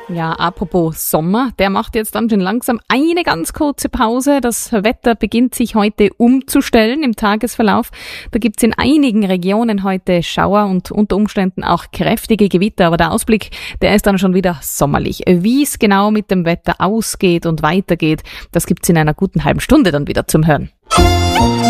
Ja, apropos Sommer, der macht jetzt dann schon langsam eine ganz kurze Pause. Das Wetter beginnt sich heute umzustellen im Tagesverlauf. Da gibt's in einigen Regionen heute Schauer und unter Umständen auch kräftige Gewitter. Aber der Ausblick, der ist dann schon wieder sommerlich. Wie es genau mit dem Wetter ausgeht und weitergeht, das gibt's in einer guten halben Stunde dann wieder zum Hören.